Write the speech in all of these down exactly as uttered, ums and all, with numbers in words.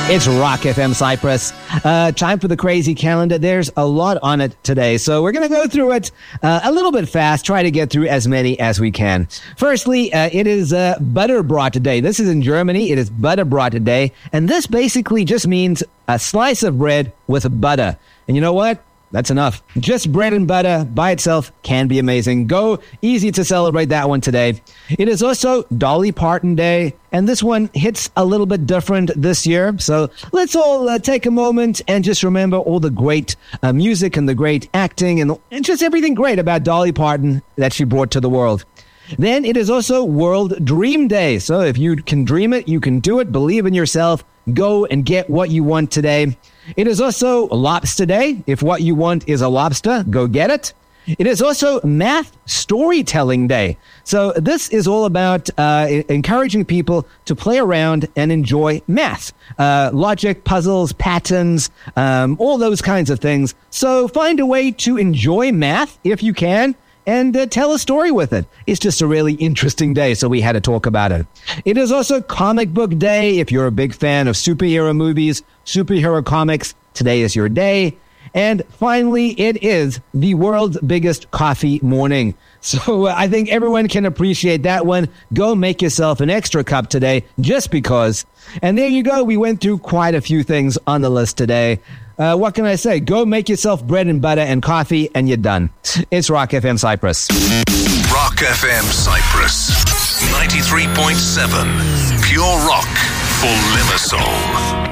It's Rock F M Cyprus. Uh, time for the crazy calendar. There's a lot on it today, so we're going to go through it uh, a little bit fast, try to get through as many as we can. Firstly, uh, it is uh, Butterbrot Day. This is in Germany. It is Butterbrot Day, and this basically just means a slice of bread with butter. And you know what? That's enough. Just bread and butter by itself can be amazing. Go easy to celebrate that one today. It is also Dolly Parton Day, and this one hits a little bit different this year. So let's all uh, take a moment and just remember all the great uh, music and the great acting and, and just everything great about Dolly Parton that she brought to the world. Then it is also World Dream Day. So if you can dream it, you can do it. Believe in yourself. Go and get what you want today. It is also Lobster Day. If what you want is a lobster, go get it. It is also Math Storytelling Day. So this is all about uh, encouraging people to play around and enjoy math, uh, logic, puzzles, patterns, um, all those kinds of things. So find a way to enjoy math if you can, and uh, tell a story with it. It's just a really interesting day, so we had to talk about it. It is also Comic Book Day. If you're a big fan of superhero movies, superhero comics, today is your day. And finally, it is the world's biggest coffee morning. So uh, I think everyone can appreciate that one. Go make yourself an extra cup today, just because. And there you go. We went through quite a few things on the list today. Uh, what can I say? Go make yourself bread and butter and coffee, and you're done. It's Rock F M Cyprus. Rock F M Cyprus. ninety-three point seven. Pure rock for Limassol.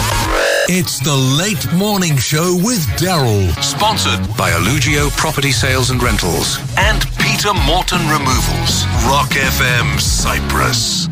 It's the Late Morning Show with Daryl. Sponsored by Allugio Property Sales and Rentals and Peter Morton Removals. Rock F M Cyprus.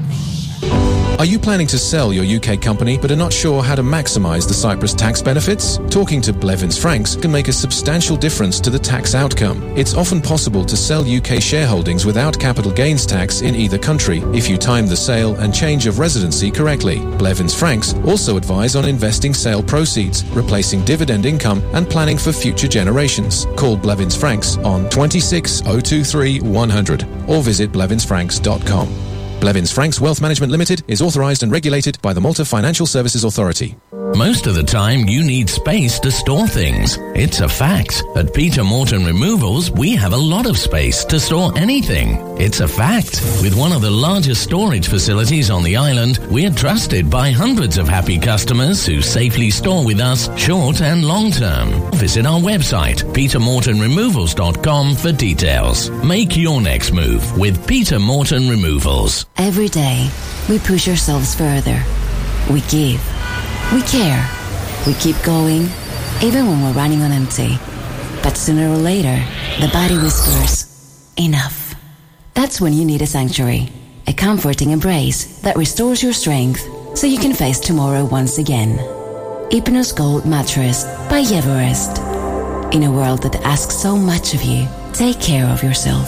Are you planning to sell your U K company but are not sure how to maximize the Cyprus tax benefits? Talking to Blevins Franks can make a substantial difference to the tax outcome. It's often possible to sell U K shareholdings without capital gains tax in either country if you time the sale and change of residency correctly. Blevins Franks also advise on investing sale proceeds, replacing dividend income and planning for future generations. Call Blevins Franks on twenty-six oh two three one hundred or visit blevins franks dot com. Blevins Franks Wealth Management Limited is authorized and regulated by the Malta Financial Services Authority. Most of the time, you need space to store things. It's a fact. At Peter Morton Removals, we have a lot of space to store anything. It's a fact. With one of the largest storage facilities on the island, we're trusted by hundreds of happy customers who safely store with us short and long term. Visit our website, peter morton removals dot com, for details. Make your next move with Peter Morton Removals. Every day, we push ourselves further. We give. We care. We keep going, even when we're running on empty. But sooner or later, the body whispers, enough. That's when you need a sanctuary. A comforting embrace that restores your strength so you can face tomorrow once again. Hypnos Gold Mattress by Everest. In a world that asks so much of you, take care of yourself.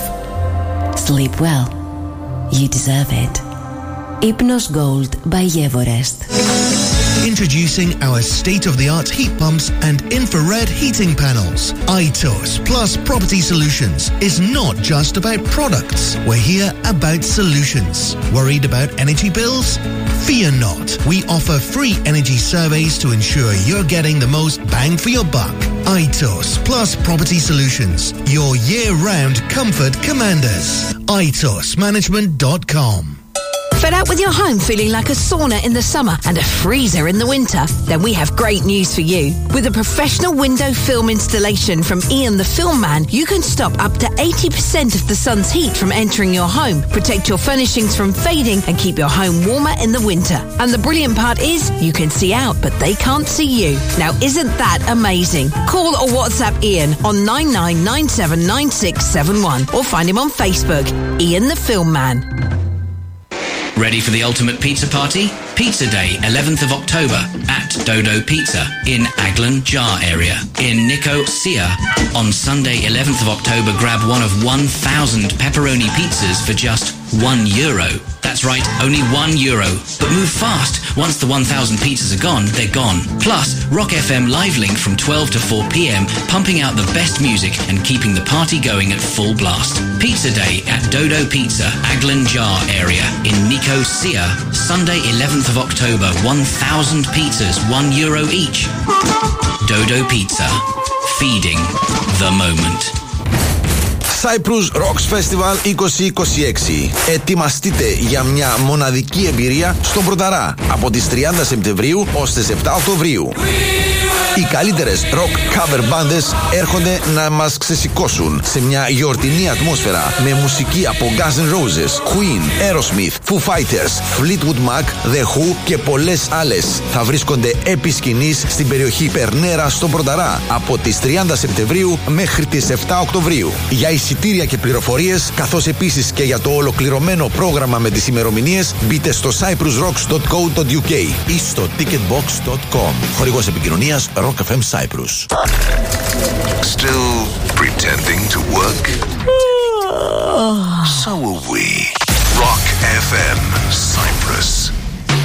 Sleep well. You deserve it. Hypnos Gold by Everest. Introducing our state-of-the-art heat pumps and infrared heating panels. ITOS Plus Property Solutions is not just about products. We're here about solutions. Worried about energy bills? Fear not. We offer free energy surveys to ensure you're getting the most bang for your buck. ITOS Plus Property Solutions, your year-round comfort commanders. I T O S management dot com. Fed up with your home feeling like a sauna in the summer and a freezer in the winter? Then we have great news for you. With a professional window film installation from Ian the Film Man, you can stop up to eighty percent of the sun's heat from entering your home, protect your furnishings from fading, and keep your home warmer in the winter. And the brilliant part is, you can see out, but they can't see you. Now, isn't that amazing? Call or WhatsApp Ian on nine nine nine seven nine six seven one or find him on Facebook, Ian the Film Man. Ready for the ultimate pizza party? Pizza Day, eleventh of October at Dodo Pizza in Aglan Jar area in Nicosia. On Sunday, eleventh of October, grab one of one thousand pepperoni pizzas for just one euro. That's right, only one euro. But move fast. Once the one thousand pizzas are gone, they're gone. Plus, Rock F M live link from twelve to four p.m, pumping out the best music and keeping the party going at full blast. Pizza Day at Dodo Pizza, Aglan Jar area in Nicosia. Sunday, eleventh of October. one thousand pizzas, one euro each. Dodo Pizza. Feeding the moment. Cyprus Rocks Festival είκοσι είκοσι έξι. Ετοιμαστείτε για μια μοναδική εμπειρία στον Πρωταρά από τις τριάντα Σεπτεμβρίου ως τις επτά Οκτωβρίου. Οι καλύτερες rock cover μπάντες έρχονται να μας ξεσηκώσουν σε μια γιορτινή ατμόσφαιρα με μουσική από Guns N' Roses, Queen, Aerosmith, Foo Fighters, Fleetwood Mac, The Who και πολλές άλλες. Θα βρίσκονται επί σκηνής στην περιοχή Περνέρα στον Πρωταρά από τις τριάντα Σεπτεμβρίου μέχρι τις επτά Οκτωβρίου. Για εισιτήρια και πληροφορίες, καθώς επίσης και για το ολοκληρωμένο πρόγραμμα με τις ημερομηνίες, μπείτε στο cyprus rocks dot co dot uk ή στο ticketbox dot com. Χορηγός επικοινωνίας Rock εφ εμ Cyprus. Still pretending to work? So are we. Rock εφ εμ Cyprus.